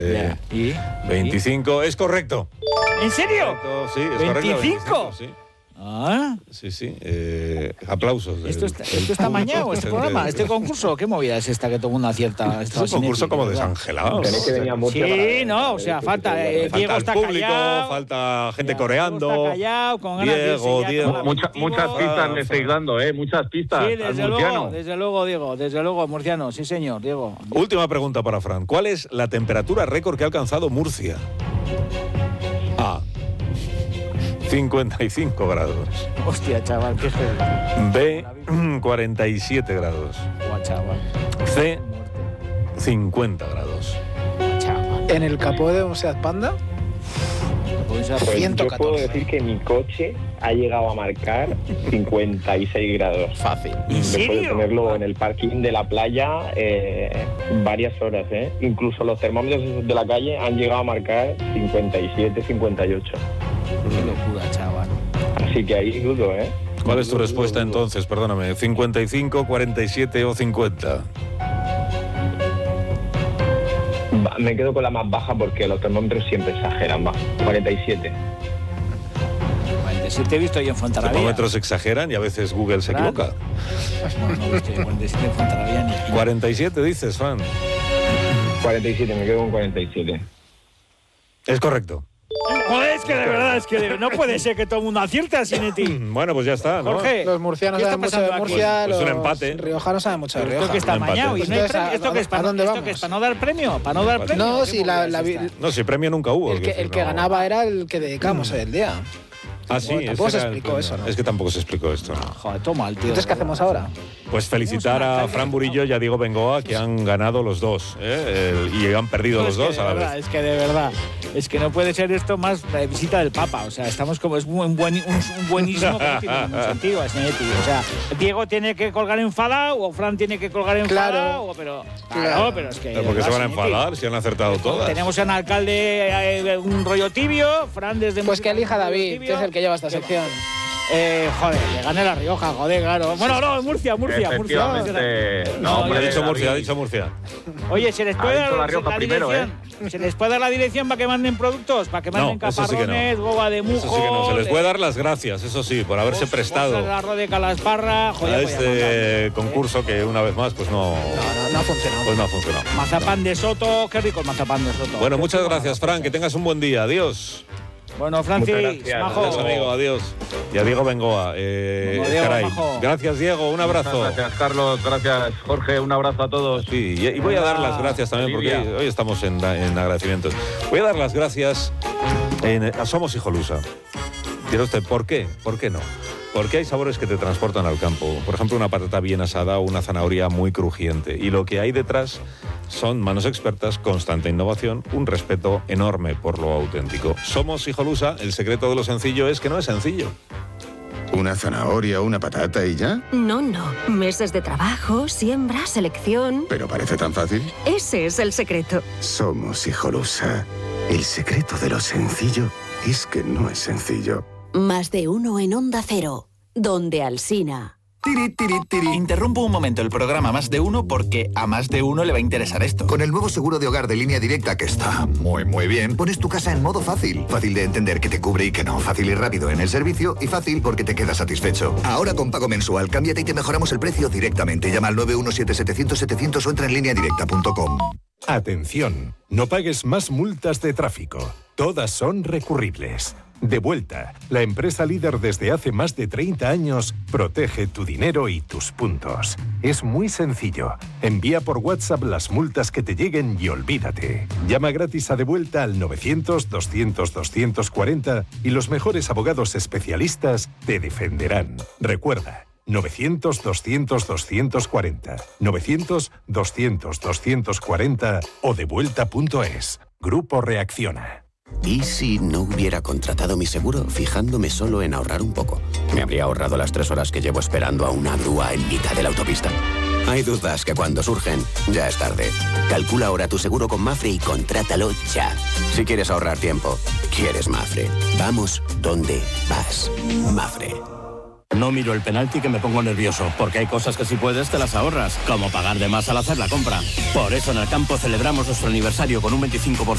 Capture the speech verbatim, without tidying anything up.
Eh, ¿Y? veinticinco, ¿Y? Es correcto. ¿En serio? Correcto, sí, es ¿veinticinco? correcto. veinticinco, sí. Ah. Sí, sí. Eh, aplausos. ¿Esto está, esto está mañado, este programa, este concurso? ¿Qué movida es esta que todo el mundo acierta? Es un concurso como desangelado. Sí, no, o sea, falta... Eh, falta Diego el está público, callado, falta gente ya, coreando. Diego está callado, con ganas de Diego, irse ya Diego. con Mucha, muchas pistas le estáis dando, ¿eh? Muchas pistas. Sí, desde al murciano. luego, desde luego, Diego, desde luego, murciano, sí señor, Diego. Última pregunta para Fran. ¿Cuál es la temperatura récord que ha alcanzado Murcia? A. cincuenta y cinco grados. Hostia, chaval, qué feo. B. cuarenta y siete grados. Guau, chaval. C. cincuenta grados. Chaval. En el capó de un Seat Panda, Pues ciento yo puedo catorce. decir que mi coche ha llegado a marcar cincuenta y seis grados. Fácil. ¿En Después de serio? tenerlo en el parking de la playa eh, varias horas, ¿eh? Incluso los termómetros de la calle han llegado a marcar cincuenta y siete, cincuenta y ocho. Qué locura, chaval. Así que ahí dudo, ¿eh? ¿Cuál es tu Dudo, respuesta dudo, dudo. entonces? Perdóname. ¿cincuenta y cinco, cuarenta y siete o cincuenta? Va, me quedo con la más baja porque los termómetros siempre exageran, va. cuarenta y siete. cuarenta y siete he visto yo en Los Fuenterrabía. termómetros exageran y a veces Google se Claro. equivoca. No, no he visto yo cuarenta y siete en Fuenterrabía ni... cuarenta y siete dices, Fran. cuarenta y siete, me quedo con cuarenta y siete. Es correcto. Joder, es que de verdad, es que de- no puede ser que todo el mundo acierte así, Neti. Bueno, pues ya está, ¿no? Jorge, Los murcianos ¿qué está saben mucho de pasando aquí? Murcia, Pues- pues un los empate. riojanos saben mucho de Esto Rioja. que está Un empate. mañado y no hay Entonces, premio. ¿a- ¿Esto que es a para dónde ¿Esto vamos? que es para no dar premio? ¿Para no dar premio? No, ¿Qué si la, movida la es vi- esta? No, si premio nunca hubo. el es que, decir, el que no. ganaba era el que dedicamos el día. Ah, sí, Tampoco ese se era el explicó premio. eso, ¿no? Es que tampoco se explicó esto. ¿no? Joder, toma el tío. Entonces, ¿qué hacemos ahora? Pues felicitar a Fran Burillo y a Diego Bengoa, que han ganado los dos, ¿eh? El- y han perdido No, los es que dos de a la verdad, vez. Es que de verdad, es que no puede ser esto más eh, visita del Papa. O sea, estamos como, es un, buen, un, un buenismo que no tiene ningún sentido, Asinetti. O sea, Diego tiene que colgar enfadado o Fran tiene que colgar enfadado, Claro. o, pero, Claro. claro, pero es que... Pero ¿por qué se van a Asinetti, enfadar si han acertado todas? Tenemos un alcalde, eh, un rollo tibio, Fran desde... Pues que elija un rollo David, tibio. que es el que lleva esta sección. Eh, joder, le gane la Rioja, joder, claro. Bueno, no, Murcia, Murcia, Murcia. Efectivamente. No, No, Ha hombre, dicho David. Murcia, ha dicho Murcia. Oye, ¿se les Ha puede dicho dar La Rioja la primero, dirección? ¿Se les puede dar la dirección para que manden productos? ¿Para que manden No, eso sí que no. caparrones, goba de mujo? Eso sí que no. Se les de- puede dar las gracias, eso sí, por haberse bolsas prestado de arroz de calasparra, a joder, pues ya este concurso que una vez más pues no, No, no, no ha funcionado. pues no ha funcionado. mandan. Mazapán de Soto, qué rico el mazapán de Soto. Bueno, Qué muchas buena gracias, cosa. Fran, que tengas un buen día. Adiós. Bueno, Francis, Muchas gracias. majo. Adiós, amigo, adiós. Y a Diego Bengoa. Eh, Bueno, Diego, caray. majo. Gracias, Diego, un abrazo. Gracias, Carlos. Gracias, Jorge. Un abrazo a todos. Sí, y y voy a dar las gracias también porque Olivia. hoy estamos en, en agradecimientos. Voy a dar las gracias en, a Somos Hijolusa. Dirá usted, ¿por qué? ¿Por qué no? Porque hay sabores que te transportan al campo. Por ejemplo, una patata bien asada o una zanahoria muy crujiente. Y lo que hay detrás son manos expertas, constante innovación, un respeto enorme por lo auténtico. Somos Hijolusa, el secreto de lo sencillo es que no es sencillo. ¿Una zanahoria, una patata y ya? No, no. Meses de trabajo, siembra, selección. ¿Pero parece tan fácil? Ese es el secreto. Somos Hijolusa. El secreto de lo sencillo es que no es sencillo. Más de uno en Onda Cero, donde Alsina. Tiri, tiri, tiri. Interrumpo un momento el programa Más de Uno porque a más de uno le va a interesar esto. Con el nuevo seguro de hogar de Línea Directa, que está muy muy bien, pones tu casa en modo fácil. Fácil de entender que te cubre y que no. Fácil y rápido en el servicio y fácil porque te quedas satisfecho. Ahora con pago mensual, cámbiate y te mejoramos el precio directamente. Llama al nueve uno siete setecientos setecientos o entra en línea directa punto com. Atención, no pagues más multas de tráfico. Todas son recurribles. Devuelta, la empresa líder desde hace más de treinta años, protege tu dinero y tus puntos. Es muy sencillo. Envía por WhatsApp las multas que te lleguen y olvídate. Llama gratis a Devuelta al novecientos, doscientos, doscientos cuarenta y los mejores abogados especialistas te defenderán. Recuerda, novecientos, doscientos, doscientos cuarenta, novecientos, doscientos, doscientos cuarenta o devuelta punto es. Grupo Reacciona. ¿Y si no hubiera contratado mi seguro fijándome solo en ahorrar un poco? Me habría ahorrado las tres horas que llevo esperando a una grúa en mitad de la autopista. Hay dudas que cuando surgen, ya es tarde. Calcula ahora tu seguro con Mafre y contrátalo ya. Si quieres ahorrar tiempo, quieres Mafre. Vamos donde vas. Mafre. No miro el penalti que me pongo nervioso, porque hay cosas que si puedes te las ahorras, como pagar de más al hacer la compra. Por eso en el campo celebramos nuestro aniversario con un veinticinco por ciento